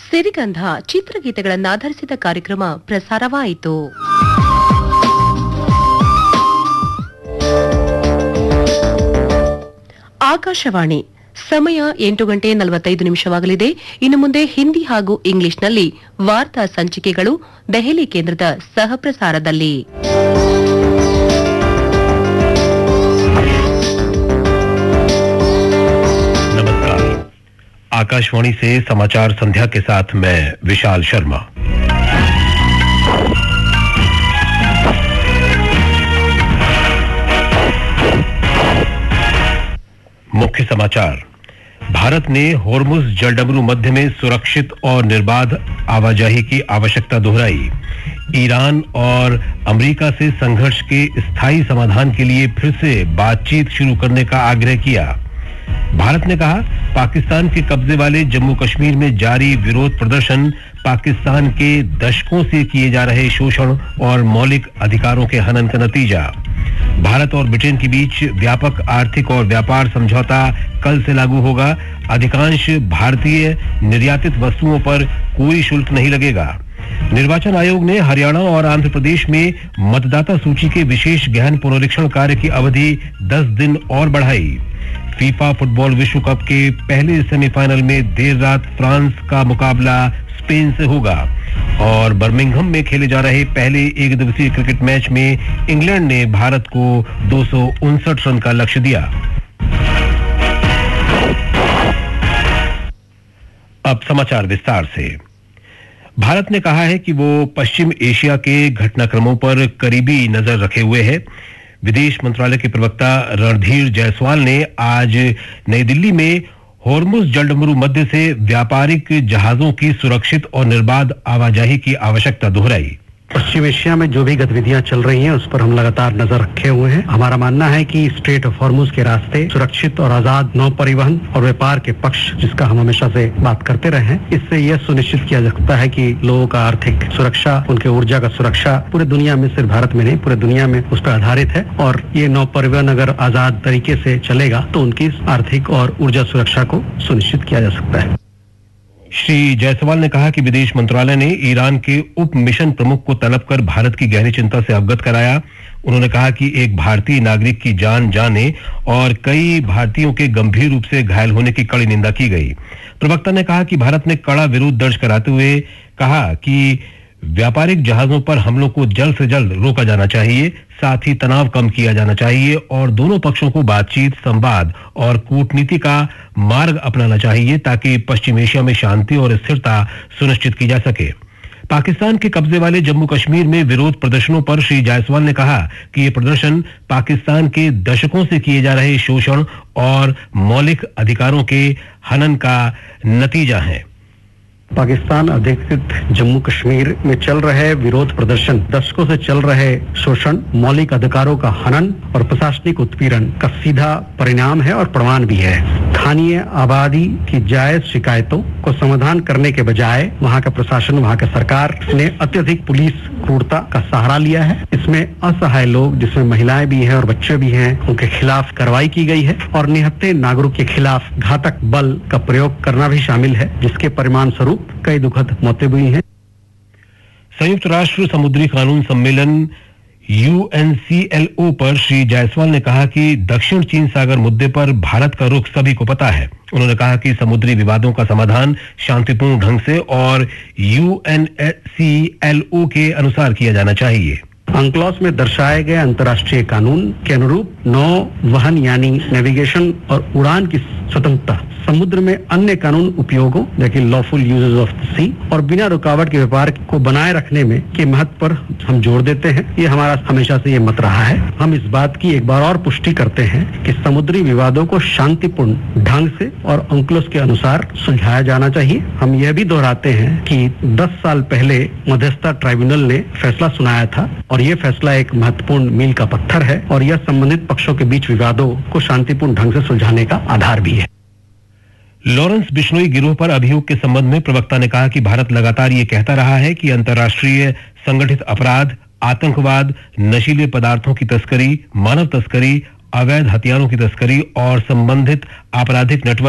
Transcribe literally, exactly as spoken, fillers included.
ಸಿರಿಗಂಧ ಚಿತ್ರಗೀತೆಗಳನ್ನಾಧರಿಸಿದ ಕಾರ್ಯಕ್ರಮ ಪ್ರಸಾರವಾಯಿತು. ಆಕಾಶವಾಣಿ ಸಮಯ ಎಂಟು ಗಂಟೆ ನಲವತ್ತೈದು ನಿಮಿಷವಾಗಲಿದೆ. ಇನ್ನು ಮುಂದೆ ಹಿಂದಿ ಹಾಗೂ ಇಂಗ್ಲಿಷ್ನಲ್ಲಿ ವಾರ್ತಾ ಸಂಚಿಕೆಗಳು ದೆಹಲಿ ಕೇಂದ್ರದ ಸಹಪ್ರಸಾರದಲ್ಲಿ. नमस्कार, आकाशवाणी से समाचार संध्या के साथ मैं विशाल शर्मा. मुख्य समाचार. भारत ने होर्मुज जलडमरू मध्य में सुरक्षित और निर्बाध आवाजाही की आवश्यकता दोहराई. ईरान और अमेरिका से संघर्ष के स्थायी समाधान के लिए फिर से बातचीत शुरू करने का आग्रह किया. भारत ने कहा, पाकिस्तान के कब्जे वाले जम्मू कश्मीर में जारी विरोध प्रदर्शन पाकिस्तान के दशकों से किए जा रहे शोषण और मौलिक अधिकारों के हनन का नतीजा. भारत और ब्रिटेन के बीच व्यापक आर्थिक और व्यापार समझौता कल से लागू होगा. अधिकांश भारतीय निर्यातित वस्तुओं पर कोई शुल्क नहीं लगेगा. निर्वाचन आयोग ने हरियाणा और आंध्र प्रदेश में मतदाता सूची के विशेष गहन पुनरीक्षण कार्य की अवधि दस दिन और बढ़ाई. फीफा फुटबॉल विश्व कप के पहले सेमीफाइनल में देर रात फ्रांस का मुकाबला स्पेन से होगा. और बर्मिंघम में खेले जा रहे पहले एक दिवसीय क्रिकेट मैच में इंग्लैंड ने भारत को दो सौ उनसठ रन का लक्ष्य दिया. अब समाचार विस्तार से. भारत ने कहा है कि वो पश्चिम एशिया के घटनाक्रमों पर करीबी नजर रखे हुए है. विदेश मंत्रालय के प्रवक्ता रणधीर जायसवाल ने आज नई दिल्ली में होर्मुज जलडमरू मध्य से व्यापारिक जहाजों की सुरक्षित और निर्बाध आवाजाही की आवश्यकता दोहराई. पश्चिम एशिया में जो भी गतिविधियां चल रही हैं उस पर हम लगातार नजर रखे हुए हैं. हमारा मानना है कि स्ट्रेट ऑफ हॉर्मुज के रास्ते सुरक्षित और आजाद नौ परिवहन और व्यापार के पक्ष, जिसका हम हमेशा से बात करते रहे हैं, इससे यह सुनिश्चित किया जा सकता है कि लोगों का आर्थिक सुरक्षा, उनके ऊर्जा का सुरक्षा पूरे दुनिया में, सिर्फ भारत में नहीं पूरे दुनिया में उस पर आधारित है. और ये नौ परिवहन अगर आजाद तरीके से चलेगा तो उनकी आर्थिक और ऊर्जा सुरक्षा को सुनिश्चित किया जा सकता है. श्री जायसवाल ने कहा कि विदेश मंत्रालय ने ईरान के उप मिशन प्रमुख को तलब कर भारत की गहरी चिंता से अवगत कराया. उन्होंने कहा कि एक भारतीय नागरिक की जान जाने और कई भारतीयों के गंभीर रूप से घायल होने की कड़ी निंदा की गई. प्रवक्ता ने कहा कि भारत ने कड़ा विरोध दर्ज कराते हुए कहा कि व्यापारिक जहाजों पर हमलों को जल्द से जल्द रोका जाना चाहिए, साथ ही तनाव कम किया जाना चाहिए और दोनों पक्षों को बातचीत, संवाद और कूटनीति का मार्ग अपनाना चाहिए ताकि पश्चिम एशिया में शांति और स्थिरता सुनिश्चित की जा सके. पाकिस्तान के कब्जे वाले जम्मू कश्मीर में विरोध प्रदर्शनों पर श्री जायसवाल ने कहा कि ये प्रदर्शन पाकिस्तान के दशकों से किए जा रहे शोषण और मौलिक अधिकारों के हनन का नतीजा है. पाकिस्तान अधिकृत जम्मू कश्मीर में चल रहे विरोध प्रदर्शन दशकों से चल रहे शोषण, मौलिक अधिकारों का हनन और प्रशासनिक उत्पीड़न का सीधा परिणाम है और प्रमाण भी है. स्थानीय आबादी की जायज शिकायतों को समाधान करने के बजाय वहां का प्रशासन, वहां का सरकार ने अत्यधिक पुलिस क्रूरता का सहारा लिया है. इसमें असहाय लोग, जिसमें महिलाएं भी हैं और बच्चे भी हैं, उनके खिलाफ कार्रवाई की गई है और निहत्थे नागरिक के खिलाफ घातक बल का प्रयोग करना भी शामिल है, जिसके परिणाम स्वरूप कई दुखद मौतें हुई हैं. संयुक्त राष्ट्र समुद्री कानून सम्मेलन you N C L O पर श्री जायसवाल ने कहा कि दक्षिण चीन सागर मुद्दे पर भारत का रुख सभी को पता है. उन्होंने कहा कि समुद्री विवादों का समाधान शांतिपूर्ण ढंग से और you N C L O के अनुसार किया जाना चाहिए. अंक्लॉस में दर्शाए गए अंतर्राष्ट्रीय कानून के अनुरूप नौ वहन यानी नेविगेशन और उड़ान की स्वतंत्रता, समुद्र में अन्य कानून उपयोगों जैसे लॉफुल यूजेस ऑफ द सी और बिना रुकावट के व्यापार को बनाए रखने में के महत्व पर हम जोर देते हैं. ये हमारा हमेशा से ये मत रहा है. हम इस बात की एक बार और पुष्टि करते हैं कि समुद्री विवादों को शांतिपूर्ण ढंग से और अंक्लॉस के अनुसार सुलझाया जाना चाहिए. हम यह भी दोहराते हैं कि दस साल पहले मध्यस्थता ट्राइब्यूनल ने फैसला सुनाया था और ये फैसला एक महत्वपूर्ण मील का पत्थर है और यह संबंधित पक्षों के बीच विवादों को शांतिपूर्ण ढंग से सुलझाने का आधार भी है. लॉरेंस बिश्नोई गिरोह पर अभियोग के संबंध में प्रवक्ता ने कहा कि भारत लगातार ये कहता रहा है कि अंतर्राष्ट्रीय संगठित अपराध, आतंकवाद, नशीले पदार्थों की तस्करी, मानव तस्करी, अवैध हथियारों की तस्करी और संबंधित आपराधिक नेटवर्क